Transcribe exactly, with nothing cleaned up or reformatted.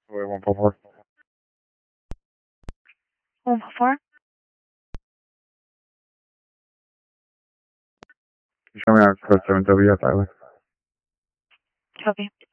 Wait, one four four. One four four. Can you show me on code seven W F Island? Copy.